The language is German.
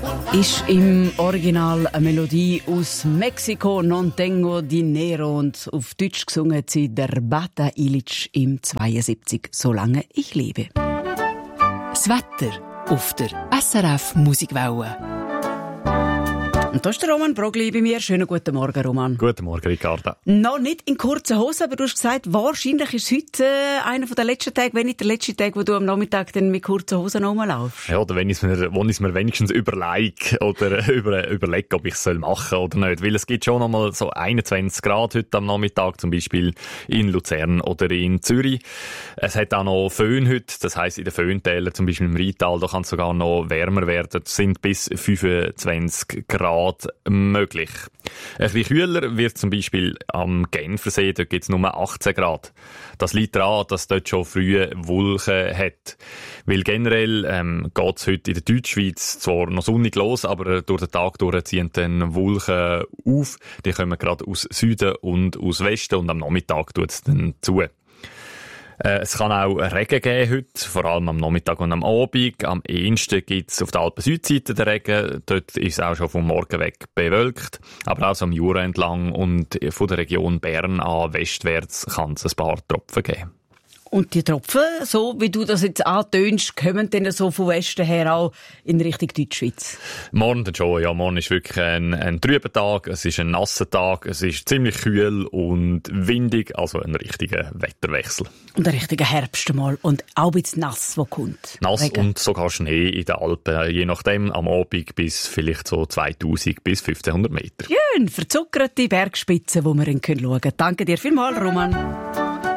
Ist im Original eine Melodie aus Mexiko, Non tengo dinero, und auf Deutsch gesungen sie der Bata Illich im 72, «Solange ich lebe». Das Wetter auf der SRF Musikwelle. Und da ist der Roman Brogli bei mir. Schönen guten Morgen, Roman. Guten Morgen, Ricarda. Noch nicht in kurzen Hosen, aber du hast gesagt, wahrscheinlich ist heute einer der letzten Tage, wenn nicht der letzte Tag, wo du am Nachmittag dann mit kurzen Hosen rumlaufst. Ja, oder wenn ich es mir wenigstens überlege oder überlege, ob ich es machen soll oder nicht. Weil es gibt schon noch mal so 21 Grad heute am Nachmittag, zum Beispiel in Luzern oder in Zürich. Es hat auch noch Föhn heute, das heisst in den Föhntälern, zum Beispiel im Rheintal, da kann es sogar noch wärmer werden. Es sind bis 25 Grad möglich. Ein bisschen kühler wird zum Beispiel am Genfersee, dort gibt es nur 18 Grad. Das liegt daran, dass es dort schon frühe Wolken hat. Weil generell geht es heute in der Deutschschweiz zwar noch sonnig los, aber durch den Tag durch ziehen dann Wolken auf. Die kommen gerade aus Süden und aus Westen und am Nachmittag tut es dann zu. Es kann auch Regen geben heute, vor allem am Nachmittag und am Abend. Am ehesten gibt es auf der Alpen-Südseite den Regen. Dort ist es auch schon vom Morgen weg bewölkt. Aber auch so am Jura entlang und von der Region Bern an westwärts kann es ein paar Tropfen geben. Und die Tropfen, so wie du das jetzt antönst, kommen dann so von Westen her auch in Richtung Deutschschweiz? Morgen dann schon, ja. Morgen ist wirklich ein trüber Tag, es ist ein nasser Tag, es ist ziemlich kühl und windig, also ein richtiger Wetterwechsel. Und ein richtiger Herbst mal und auch ein bisschen nass, wo kommt. Nass Regen. Und sogar Schnee in den Alpen, je nachdem am Abend bis vielleicht so 2000 bis 1500 Meter. Schön, verzuckerte Bergspitzen, wo wir schauen können. Danke dir vielmals, Roman.